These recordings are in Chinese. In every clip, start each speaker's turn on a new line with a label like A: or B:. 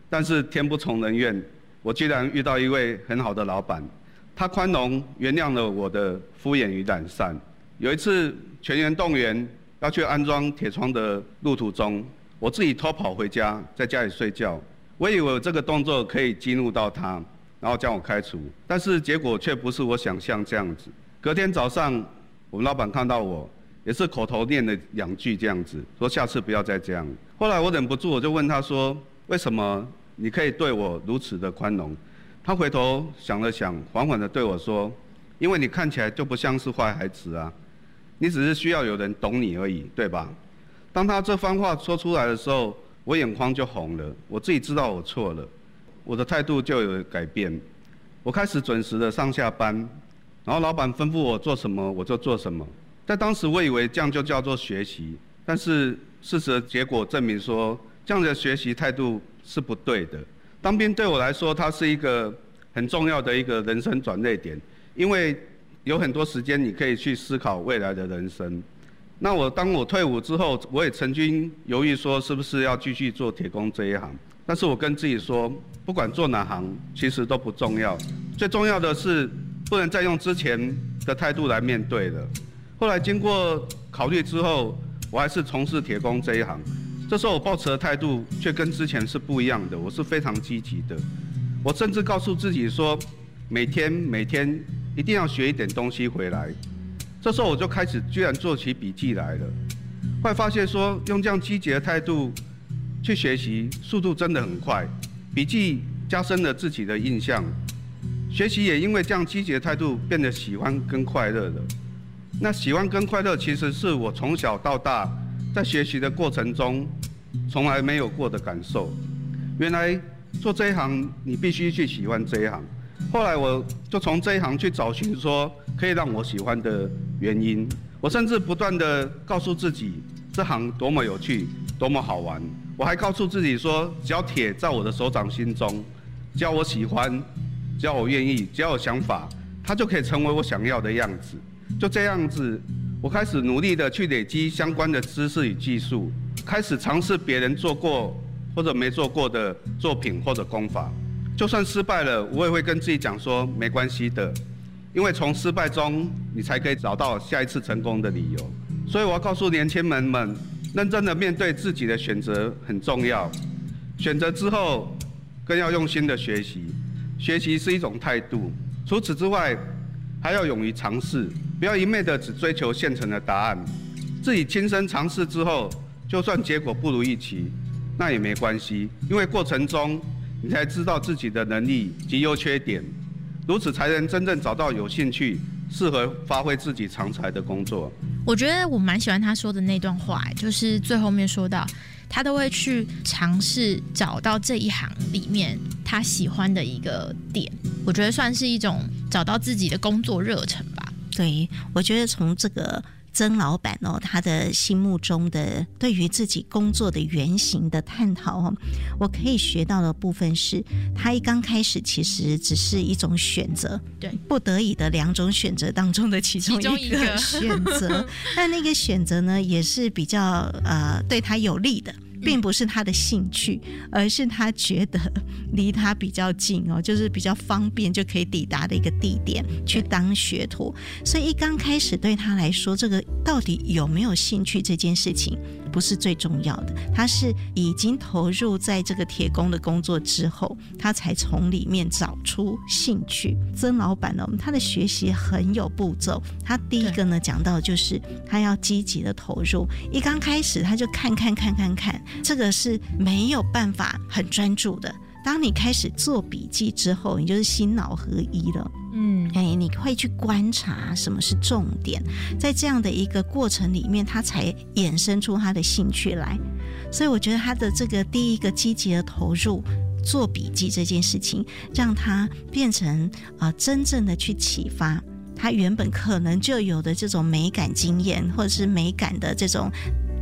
A: 但是天不从人愿，我居然遇到一位很好的老板，他宽容原谅了我的敷衍与懒散。有一次全员动员要去安装铁窗的路途中，我自己偷跑回家，在家里睡觉。我以为我这个动作可以激怒到他，然后将我开除，但是结果却不是我想象这样子。隔天早上，我们老板看到我，也是口头念了2句这样子，说下次不要再这样。后来我忍不住，我就问他说，为什么你可以对我如此的宽容？他回头想了想，缓缓地对我说，因为你看起来就不像是坏孩子啊，你只是需要有人懂你而已，对吧？当他这番话说出来的时候，我眼眶就红了，我自己知道我错了，我的态度就有改变。我开始准时的上下班，然后老板吩咐我做什么我就做什么。在当时我以为这样就叫做学习，但是事实的结果证明说，这样的学习态度是不对的。当兵对我来说，它是一个很重要的一个人生转捩点，因为有很多时间你可以去思考未来的人生。那当我退伍之后，我也曾经犹豫说是不是要继续做铁工这一行，但是我跟自己说，不管做哪行其实都不重要，最重要的是不能再用之前的态度来面对了。后来经过考虑之后，我还是从事铁工这一行。这时候我抱持的态度却跟之前是不一样的，我是非常积极的。我甚至告诉自己说，每天一定要学一点东西回来。这时候我就开始居然做起笔记来了。后来发现说，用这样积极的态度去学习，速度真的很快。笔记加深了自己的印象，学习也因为这样积极的态度变得喜欢跟快乐了。那喜欢跟快乐其实是我从小到大在学习的过程中从来没有过的感受。原来做这一行你必须去喜欢这一行。后来我就从这一行去找寻说可以让我喜欢的原因。我甚至不断地告诉自己，这行多么有趣，多么好玩。我还告诉自己说，只要铁在我的手掌心中，只要我喜欢，只要我愿意，只要有想法，它就可以成为我想要的样子。就这样子，我开始努力地去累积相关的知识与技术，开始尝试别人做过或者没做过的作品或者功法。就算失败了，我也会跟自己讲说，没关系的，因为从失败中你才可以找到下一次成功的理由。所以我要告诉年轻人们，认真的面对自己的选择很重要。选择之后，更要用心的学习。学习是一种态度。除此之外，还要勇于尝试，不要一昧的只追求现成的答案。自己亲身尝试之后，就算结果不如预期，那也没关系，因为过程中你才知道自己的能力及优缺点，如此才能真正找到有兴趣、适合发挥自己长才的工作。
B: 我觉得我蛮喜欢他说的那段话，就是最后面说到，他都会去尝试找到这一行里面他喜欢的一个点。我觉得算是一种找到自己的工作热忱吧。
C: 对，我觉得从这个曾老板他的心目中的对于自己工作的原型的探讨我可以学到的部分是，他一刚开始其实只是一种选择，
B: 对，
C: 不得已的2种选择当中的其中一个选择，但那个选择呢，也是比较对他有利的。并不是他的兴趣，而是他觉得离他比较近就是比较方便就可以抵达的一个地点去当学徒。所以一刚开始对他来说，这个到底有没有兴趣这件事情不是最重要的，他是已经投入在这个铁工的工作之后，他才从里面找出兴趣。曾老板他的学习很有步骤。他第一个呢讲到就是他要积极的投入，一刚开始他就看，这个是没有办法很专注的。当你开始做笔记之后，你就是心脑合一了。你会去观察什么是重点，在这样的一个过程里面，他才衍生出他的兴趣来。所以我觉得他的这个第一个积极的投入做笔记这件事情，让他变成真正的去启发他原本可能就有的这种美感经验，或者是美感的这种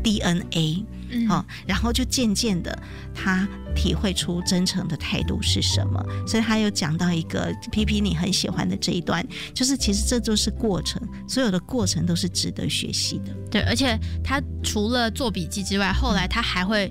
C: DNA。然后就渐渐的他体会出真诚的态度是什么。所以他有讲到一个 PP 你很喜欢的这一段，就是其实这就是过程，所有的过程都是值得学习的。
B: 对，而且他除了做笔记之外，后来他还会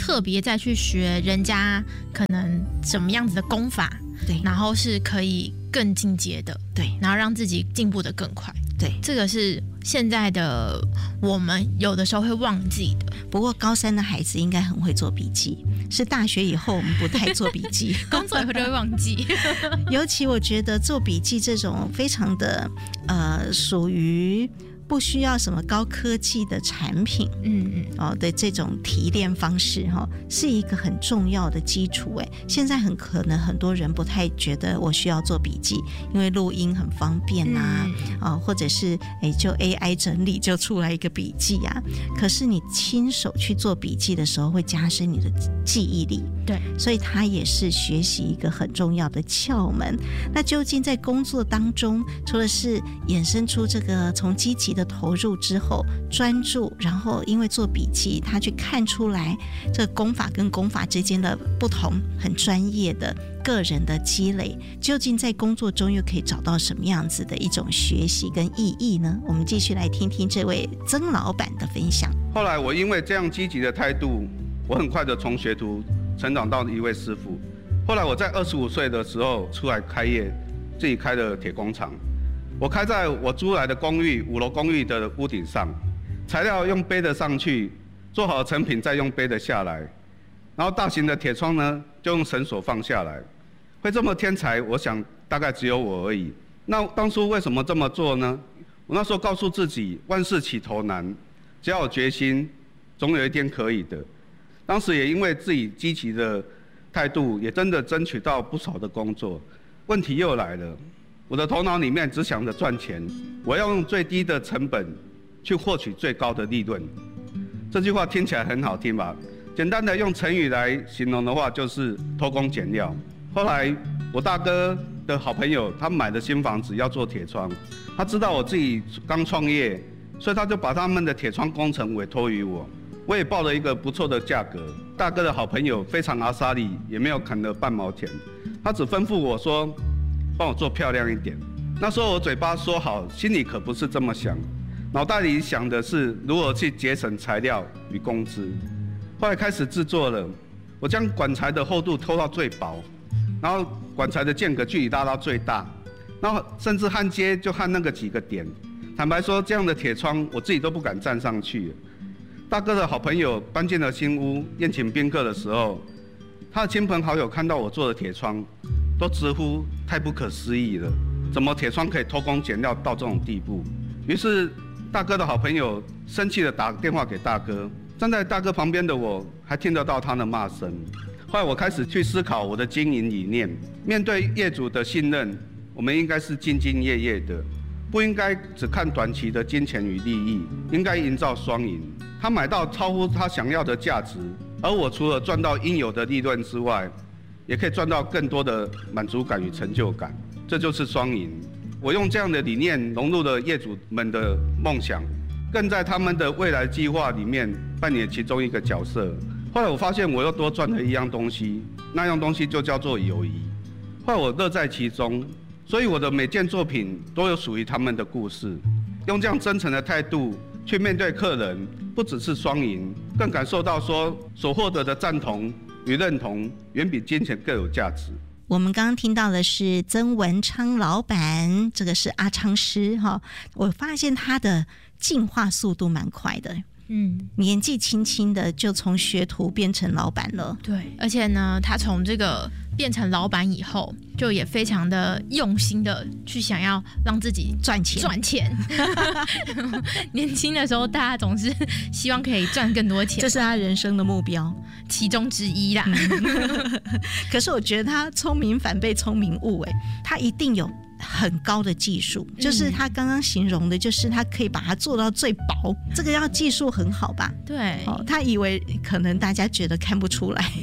B: 特别再去学人家可能什么样子的功法，
C: 对，
B: 然后是可以更进阶的，
C: 对，
B: 然后让自己进步的更快，
C: 对，
B: 这个是现在的我们有的时候会忘记的。
C: 不过高3的孩子应该很会做笔记，是大学以后我们不太做笔记，
B: 工作以后就会忘记。
C: 尤其我觉得做笔记这种非常的属于不需要什么高科技的产品，的这种提炼方式是一个很重要的基础。现在很可能很多人不太觉得我需要做笔记，因为录音很方便或者是就 AI 整理就出来一个笔记啊。可是你亲手去做笔记的时候，会加深你的记忆力，
B: 对，
C: 所以它也是学习一个很重要的窍门。那究竟在工作当中，除了是衍生出这个从积极的投入之后专注，然后因为做笔记他去看出来这个功法跟功法之间的不同，很专业的个人的积累，究竟在工作中又可以找到什么样子的一种学习跟意义呢？我们继续来听听这位曾老板的分享。
A: 后来我因为这样积极的态度，我很快的从学徒成长到一位师傅。后来我在25岁的时候出来开业，自己开了铁工厂。我开在我租来的公寓5楼公寓的屋顶上，材料用背的上去，做好成品再用背的下来，然后大型的铁窗呢就用绳索放下来。会这么天才，我想大概只有我而已。那当初为什么这么做呢？我那时候告诉自己，万事起头难，只要有决心，总有一天可以的。当时也因为自己积极的态度，也真的争取到不少的工作。问题又来了，我的头脑里面只想着赚钱，我要用最低的成本去获取最高的利润。这句话听起来很好听吧？简单的用成语来形容的话，就是偷工减料。后来我大哥的好朋友，他买的新房子要做铁窗，他知道我自己刚创业，所以他就把他们的铁窗工程委托于我，我也报了一个不错的价格。大哥的好朋友非常阿莎力，也没有砍了半毛钱，他只吩咐我说，帮我做漂亮一点。那时候我嘴巴说好，心里可不是这么想，脑袋里想的是如何去节省材料与工资。后来开始制作了，我将管材的厚度拖到最薄，然后管材的间隔距离拉到最大，然后甚至焊接就焊那个几个点。坦白说，这样的铁窗我自己都不敢站上去。大哥的好朋友搬进了新屋，宴请宾客的时候，他的亲朋好友看到我做的铁窗，都直呼太不可思议了，怎么铁窗可以偷工减料到这种地步？于是大哥的好朋友生气地打电话给大哥，站在大哥旁边的我还听得到他的骂声。后来我开始去思考我的经营理念，面对业主的信任，我们应该是兢兢业业的，不应该只看短期的金钱与利益，应该营造双赢。他买到超乎他想要的价值，而我除了赚到应有的利润之外，也可以赚到更多的满足感与成就感，这就是双赢。我用这样的理念融入了业主们的梦想，更在他们的未来计划里面扮演其中一个角色。后来我发现我又多赚了一样东西，那样东西就叫做友谊。后来我乐在其中，所以我的每件作品都有属于他们的故事。用这样真诚的态度去面对客人，不只是双赢，更感受到说所获得的赞同与认同远比金钱更有价值。
C: 我们刚刚听到的是曾文昌老板，这个是阿昌师哈。我发现他的进化速度蛮快的，年纪轻轻的就从学徒变成老板了。
B: 对，而且呢，他从这个变成老板以后，就也非常的用心的去想要让自己赚钱。年轻的时候，大家总是希望可以赚更多钱，
C: 这是他人生的目标
B: 其中之一啦。
C: 可是我觉得他聪明反被聪明误，他一定有很高的技术，就是他刚刚形容的，就是他可以把它做到最薄，这个要技术很好吧？
B: 对，
C: 他以为可能大家觉得看不出来，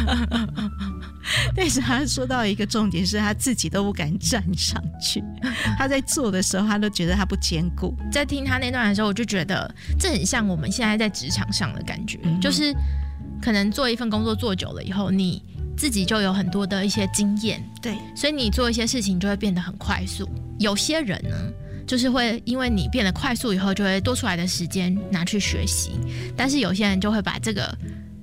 C: 但是他说到一个重点是他自己都不敢站上去，他在做的时候他都觉得他不坚固。
B: 在听他那段的时候，我就觉得这很像我们现在在职场上的感觉，就是可能做一份工作做久了以后，你自己就有很多的一些经验，
C: 对，
B: 所以你做一些事情就会变得很快速。有些人呢，就是会因为你变得快速以后，就会多出来的时间拿去学习，但是有些人就会把这个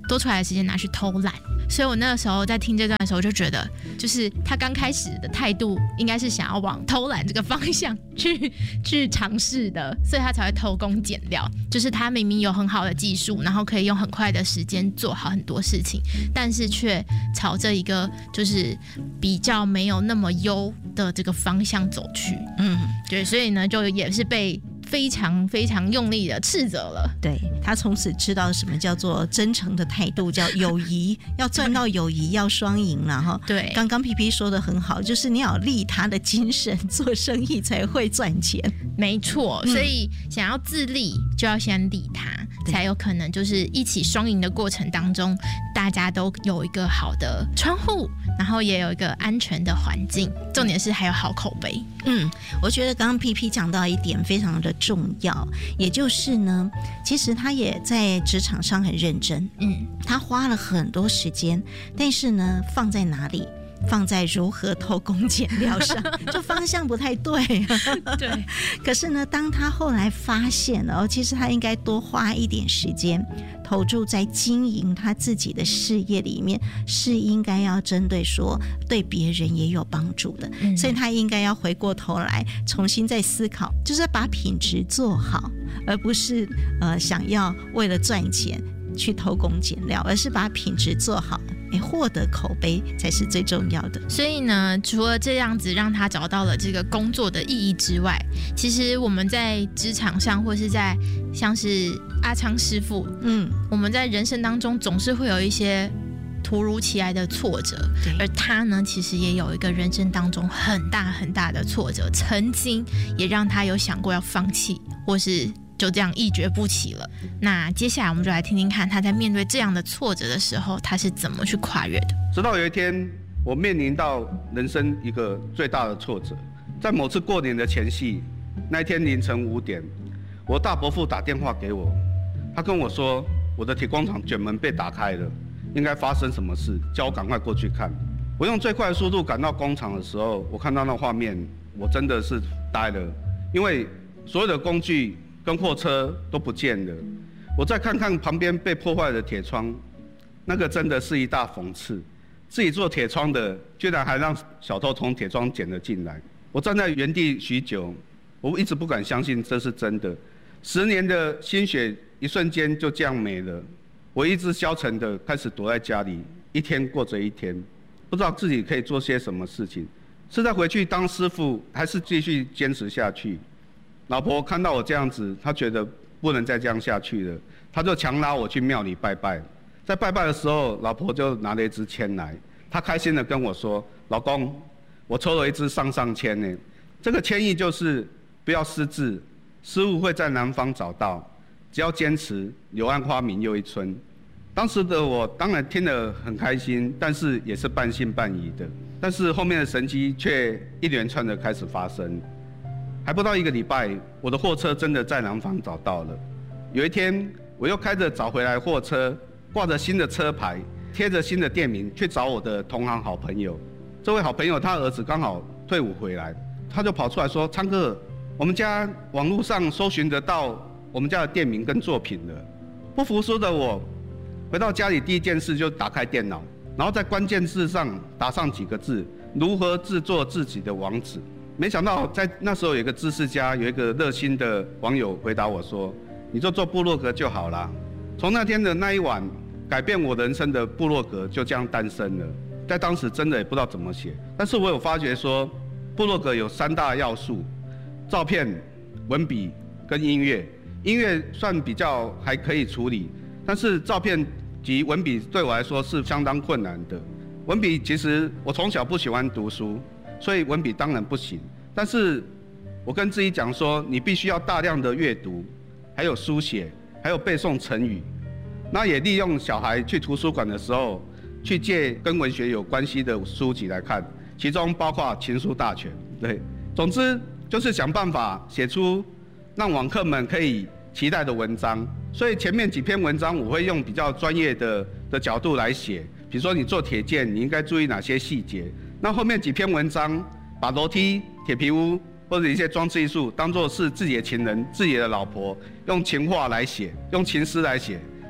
B: 多出来的时间拿去偷懒。所以我那个时候在听这段的时候，就觉得就是他刚开始的态度应该是想要往偷懒这个方向去尝试的，所以他才会偷工减料。就是他明明有很好的技术，然后可以用很快的时间做好很多事情，但是却朝着一个就是比较没有那么优的这个方向走去。对，所以呢，就也是被非常非常用力的斥责了。
C: 对，他从此知道什么叫做真诚的态度，叫友谊要赚到友谊要双赢了哈。
B: 对，
C: 刚刚 PP 说的很好，就是你要利他的精神，做生意才会赚钱。
B: 没错，所以想要自立就要先利他，才有可能就是一起双赢的过程当中，大家都有一个好的窗户，然后也有一个安全的环境，重点是还有好口碑。
C: 我觉得刚刚 PP 讲到一点非常的重要，也就是呢，其实他也在职场上很认真，他花了很多时间，但是呢，放在哪里？放在如何偷工减料上，就方向不太对。
B: 对，
C: 可是呢，当他后来发现了，其实他应该多花一点时间投注在经营他自己的事业里面，是应该要针对说对别人也有帮助的，所以他应该要回过头来重新再思考，就是把品质做好，而不是想要为了赚钱去偷工减料，而是把品质做好，获得口碑才是最重要的。
B: 所以呢，除了这样子让他找到了这个工作的意义之外，其实我们在职场上，或是在像是阿昌师傅，我们在人生当中总是会有一些突如其来的挫折，而他呢，其实也有一个人生当中很大很大的挫折，曾经也让他有想过要放弃，或是就这样一蹶不起了。那接下来我们就来听听看他在面对这样的挫折的时候，他是怎么去跨越的。
A: 直到有一天，我面临到人生一个最大的挫折，在某次过年的前夕，那一天凌晨5点，我大伯父打电话给我，他跟我说我的铁工厂卷门被打开了，应该发生什么事，叫我赶快过去看。我用最快的速度赶到工厂的时候，我看到那画面，我真的是呆了，因为所有的工具跟货车都不见了。我再看看旁边被破坏的铁窗，那个真的是一大讽刺。自己做铁窗的，居然还让小偷从铁窗捡了进来。我站在原地许久，我一直不敢相信这是真的。10年的心血，一瞬间就这样没了。我意志消沉的开始躲在家里，一天过着一天，不知道自己可以做些什么事情。是再回去当师傅，还是继续坚持下去？老婆看到我这样子，她觉得不能再这样下去了，她就强拉我去庙里拜拜。在拜拜的时候，老婆就拿了一支签来，她开心的跟我说：“老公，我抽了一支上上签呢。这个签意就是不要失志，失误会在南方找到，只要坚持，柳暗花明又一村。”当时的我当然听得很开心，但是也是半信半疑的。但是后面的神迹却一连串的开始发生。还不到1个礼拜，我的货车真的在南方找到了。有一天，我又开着找回来货车，挂着新的车牌，贴着新的店名，去找我的同行好朋友。这位好朋友他儿子刚好退伍回来，他就跑出来说：“昌哥，我们家网络上搜寻得到我们家的店名跟作品了。”不服输的我，回到家里第一件事就打开电脑，然后在关键字上打上几个字：如何制作自己的网址。没想到在那时候有一个知识家，有一个热心的网友回答我说：“你就做部落格就好啦。”从那天的那一晚，改变我人生的部落格就这样诞生了。在当时真的也不知道怎么写，但是我有发觉说，部落格有3大要素：照片、文笔跟音乐。音乐算比较还可以处理，但是照片及文笔对我来说是相当困难的。文笔其实我从小不喜欢读书，所以文笔当然不行。但是我跟自己讲说，你必须要大量的阅读，还有书写，还有背诵成语。那也利用小孩去图书馆的时候，去借跟文学有关系的书籍来看，其中包括《情书大全》。对，总之就是想办法写出让网客们可以期待的文章。所以前面几篇文章我会用比较专业的角度来写，比如说你做铁件，你应该注意哪些细节。那后面几篇文章，把楼梯、铁皮屋或者一些装置艺术当作是自己的情人、自己的老婆，用情话来写，用情诗来写。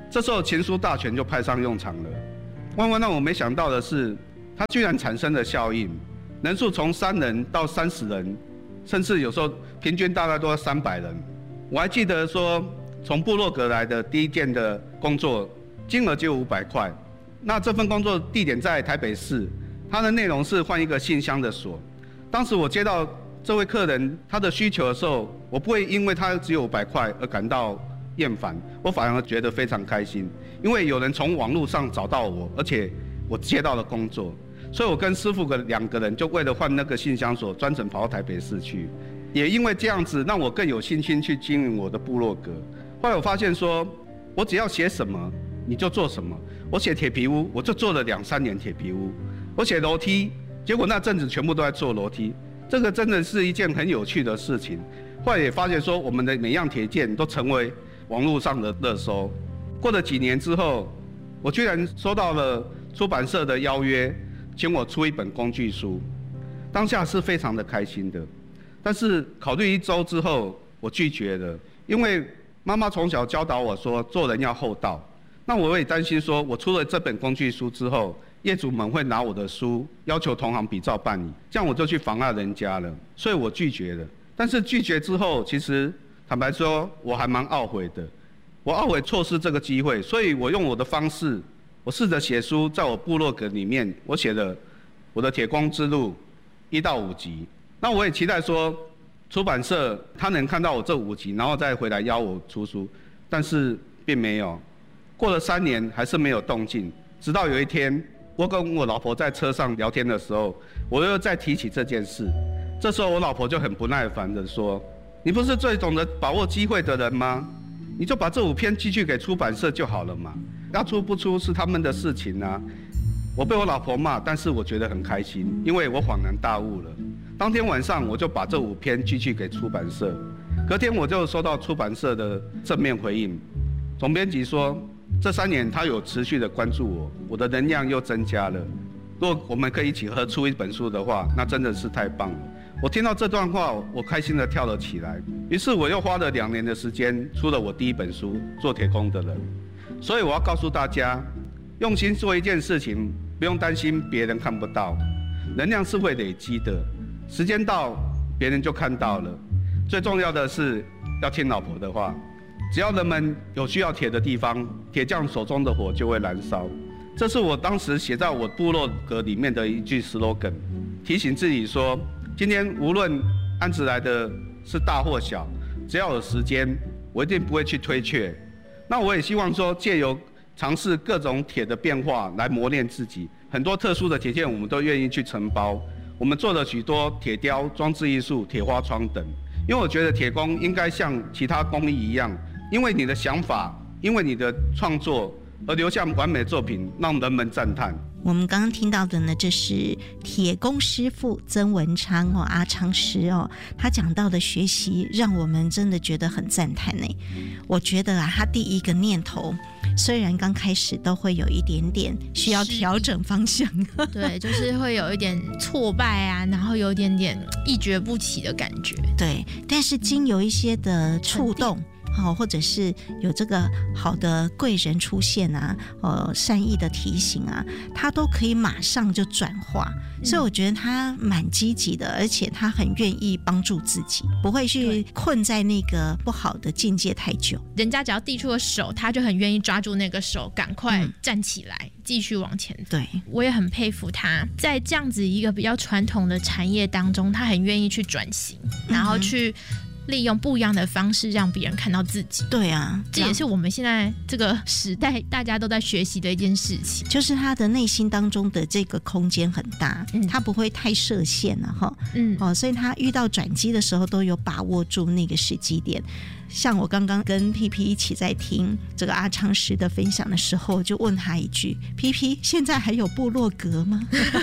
A: 这时候情书大全就派上用场了。万万让我没想到的是，它居然产生了效应，人数从3人到30人，甚至有时候平均大概都要300人。我还记得说，从部落格来的第一件的工作，金额就500块。那这份工作地点在台北市，它的内容是换一个信箱的锁。当时我接到这位客人他的需求的时候，我不会因为他只有500块而感到厌烦，我反而觉得非常开心，因为有人从网络上找到我，而且我接到了工作，所以我跟师傅2个人就为了换那个信箱锁，专程跑到台北市去。也因为这样子，让我更有信心去经营我的部落格。后来我发现说，我只要写什么你就做什么。我写铁皮屋，我就做了2-3年铁皮屋；我写楼梯，结果那阵子全部都在做楼梯。这个真的是一件很有趣的事情。后来也发现说，我们的每样铁件都成为网络上的热搜。过了几年之后，我居然收到了出版社的邀约，请我出一本工具书。当下是非常的开心的，但是考虑1周之后，我拒绝了，因为妈妈从小教导我说，做人要厚道。那我也担心说，我出了这本工具书之后，业主们会拿我的书要求同行比照办理，这样我就去妨碍人家了，所以我拒绝了。但是拒绝之后，其实坦白说，我还蛮懊悔的。我懊悔错失这个机会，所以我用我的方式，我试着写书，在我部落格里面，我写了我的铁工之路1到5集。那我也期待说，出版社他能看到我这5集，然后再回来邀我出书，但是并没有。过了3年还是没有动静，直到有一天，我跟我老婆在车上聊天的时候，我又再提起这件事。这时候我老婆就很不耐烦地说：“你不是最懂得把握机会的人吗？你就把这5篇寄去给出版社就好了嘛，要出不出是他们的事情啊。”我被我老婆骂，但是我觉得很开心，因为我恍然大悟了。当天晚上我就把这5篇寄去给出版社，隔天我就收到出版社的正面回应。总编辑说，这3年他有持续的关注我，我的能量又增加了。如果我们可以一起合出一本书的话，那真的是太棒了。我听到这段话，我开心地跳了起来。于是我又花了2年的时间，出了我第1本书《做铁工的人》。所以我要告诉大家，用心做一件事情，不用担心别人看不到，能量是会累积的，时间到，别人就看到了。最重要的是要听老婆的话，只要人们有需要铁的地方，铁匠手中的火就会燃烧。这是我当时写在我部落格里面的一句 slogan， 提醒自己说，今天无论案子来的是大或小，只要有时间，我一定不会去推却。那我也希望说，借由尝试各种铁的变化来磨练自己，很多特殊的铁件我们都愿意去承包。我们做了许多铁雕、装置艺术、铁花窗等，因为我觉得铁工应该像其他工艺一样，因为你的想法，因为你的创作而留下完美作品，让人们赞叹。
C: 我们刚刚听到的呢，这是铁工师傅曾文昌阿昌师他讲到的学习，让我们真的觉得很赞叹呢。我觉得他第一个念头，虽然刚开始都会有一点点需要调整方向，
B: 对，就是会有一点挫败啊，然后有一点点一蹶不起的感觉，
C: 对，但是经由一些的触动。或者是有这个好的贵人出现啊，善意的提醒啊，他都可以马上就转化。所以我觉得他蛮积极的，而且他很愿意帮助自己，不会去困在那个不好的境界太久。
B: 人家只要递出了手，他就很愿意抓住那个手，赶快站起来，继续往前走。
C: 对，
B: 我也很佩服他，在这样子一个比较传统的产业当中，他很愿意去转型，然后去利用不一样的方式让别人看到自己。
C: 对啊，
B: 这也是我们现在这个时代大家都在学习的一件事情，
C: 就是他的内心当中的这个空间很大，他不会太设限了所以他遇到转机的时候都有把握住那个时机点。像我刚刚跟 PP 一起在听这个阿昌师的分享的时候，就问他一句 PP 现在还有部落格吗？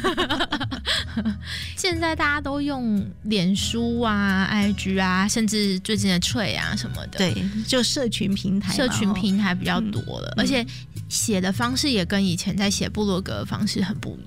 B: 现在大家都用脸书啊 IG 啊，甚至最近的Trade啊什么的，
C: 对，就社群平台比较多了，而且写的方式也跟以前在写部落格的方式很不一样。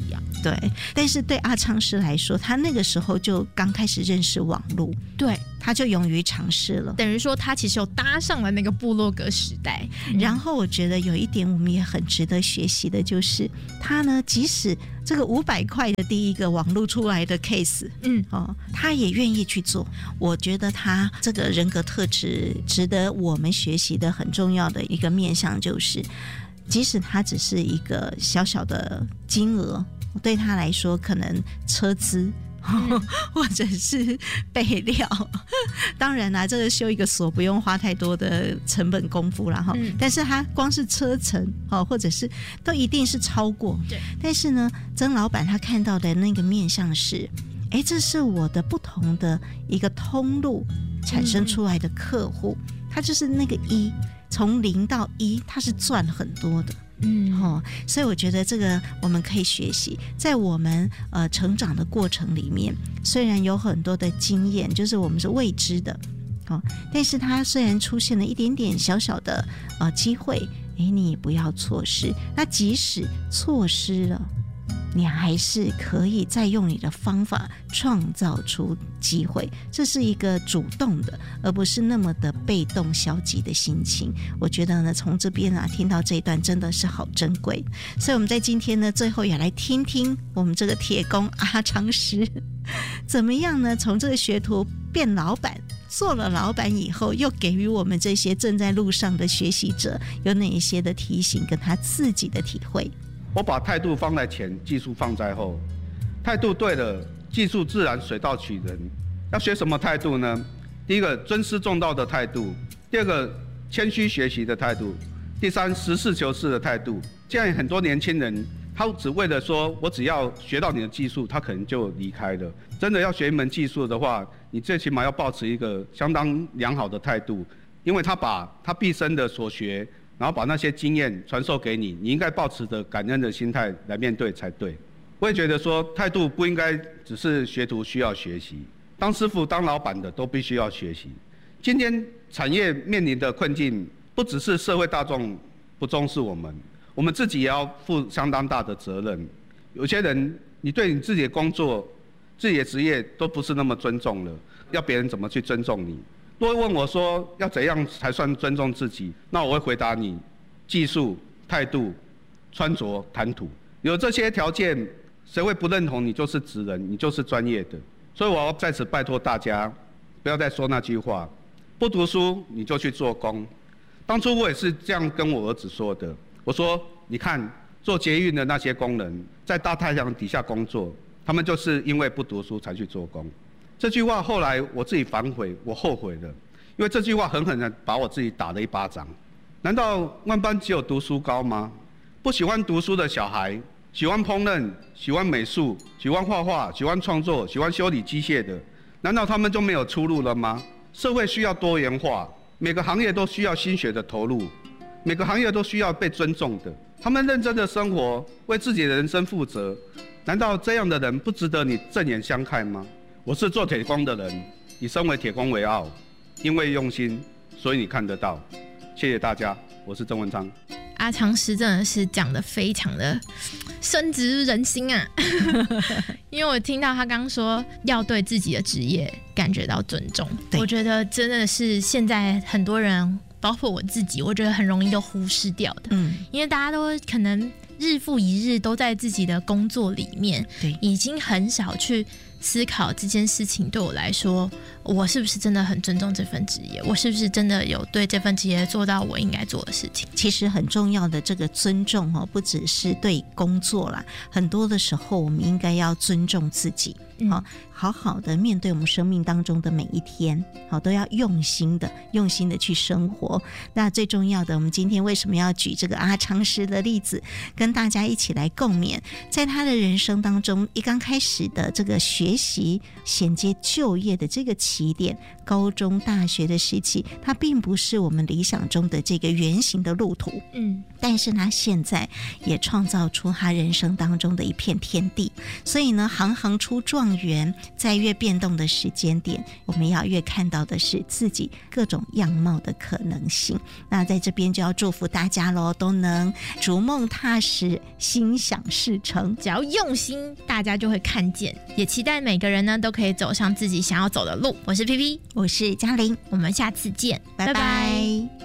C: 对，但是对阿昌师来说，他那个时候就刚开始认识网络，
B: 对，
C: 他就勇于尝试了，
B: 等于说他其实有搭上了那个部落格时代。
C: 然后我觉得有一点我们也很值得学习的，就是他呢，即使这个500块的第一个网络出来的 case，他也愿意去做。我觉得他这个人格特质值得我们学习的很重要的一个面向，就是即使他只是一个小小的金额，对他来说可能车资或者是备料，当然啦，这个修一个锁不用花太多的成本功夫啦，但是他光是车程或者是都一定是超过。
B: 对，
C: 但是呢，曾老板他看到的那个面向是，这是我的不同的一个通路产生出来的客户，他就是那个从0到1，他是赚很多的。所以我觉得这个我们可以学习，在我们成长的过程里面，虽然有很多的经验，就是我们是未知的，但是它虽然出现了一点点小小的机会，你不要错失。那即使错失了，你还是可以再用你的方法创造出机会，这是一个主动的，而不是那么的被动消极的心情。我觉得呢，从这边听到这一段真的是好珍贵。所以我们在今天呢，最后也来听听我们这个铁工阿昌师怎么样呢，从这个学徒变老板，做了老板以后，又给予我们这些正在路上的学习者有哪一些的提醒跟他自己的体会。
A: 我把态度放在前，技术放在后。态度对了，技术自然水到渠成。要学什么态度呢？第一个，尊师重道的态度；第二个，谦虚学习的态度；第三，实事求是的态度。现在很多年轻人，他只为了说我只要学到你的技术，他可能就离开了。真的要学一门技术的话，你最起码要保持一个相当良好的态度，因为他把他毕生的所学，然后把那些经验传授给你，你应该抱持着感恩的心态来面对才对。我也觉得说，态度不应该只是学徒需要学习，当师傅、当老板的都必须要学习。今天产业面临的困境，不只是社会大众不重视我们，我们自己也要负相当大的责任。有些人，你对你自己的工作、自己的职业都不是那么尊重了，要别人怎么去尊重你？如果问我说要怎样才算尊重自己，那我会回答你：技术、态度、穿着、谈吐，有这些条件，谁会不认同你就是职人，你就是专业的？所以我要在此拜托大家，不要再说那句话：不读书你就去做工。当初我也是这样跟我儿子说的，我说：你看做捷运的那些工人，在大太阳底下工作，他们就是因为不读书才去做工。这句话后来我自己反悔，我后悔了，因为这句话狠狠地把我自己打了一巴掌。难道万般只有读书高吗？不喜欢读书的小孩，喜欢烹饪、喜欢美术、喜欢画画、喜欢创作、喜欢修理机械的，难道他们就没有出路了吗？社会需要多元化，每个行业都需要心血的投入，每个行业都需要被尊重的。他们认真的生活，为自己的人生负责，难道这样的人不值得你正眼相看吗？我是做铁工的人，以身为铁工为傲，因为用心，所以你看得到。谢谢大家，我是曾文昌。
B: 阿昌师真的是讲得非常的深植人心啊因为我听到他刚刚说要对自己的职业感觉到尊重，我觉得真的是现在很多人，包括我自己，我觉得很容易都忽视掉的。因为大家都可能日复一日都在自己的工作里面，已经很少去思考这件事情对我来说，我是不是真的很尊重这份职业，我是不是真的有对这份职业做到我应该做的事情。
C: 其实很重要的这个尊重不只是对工作啦，很多的时候我们应该要尊重自己，好好的面对我们生命当中的每一天，都要用心的去生活。那最重要的，我们今天为什么要举这个阿昌师的例子，跟大家一起来共勉？在他的人生当中，一刚开始的这个学习衔接就业的这个起点，高中大学的时期，它并不是我们理想中的这个圆形的路途，但是他现在也创造出他人生当中的一片天地。所以呢，行行出状望远，在越变动的时间点，我们要越看到的是自己各种样貌的可能性。那在这边就要祝福大家咯，都能逐梦踏实，心想事成。
B: 只要用心，大家就会看见。也期待每个人呢都可以走上自己想要走的路。我是 PP，
C: 我是嘉玲，
B: 我们下次见，
C: 拜拜。